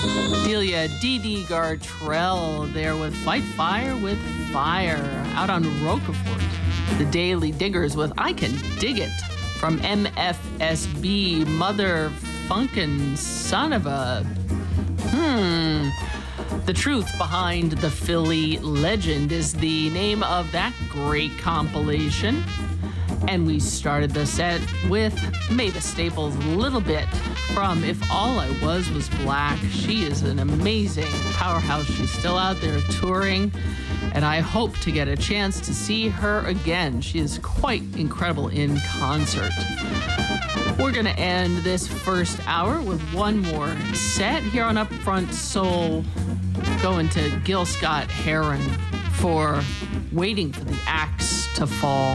Delia Dee Gartrell there with Fight Fire with Fire out on Roquefort. The Daily Diggers with I Can Dig It from MFSB, Mother Funkin' Son of a... The Truth Behind the Philly Legend is the name of that great compilation. And we started the set with Mavis Staples' Little Bit from If All I Was Black. She is an amazing powerhouse. She's still out there touring, and I hope to get a chance to see her again. She is quite incredible in concert. We're going to end this first hour with one more set here on Upfront Soul, going to Gil Scott-Heron for Waiting for the Axe to Fall.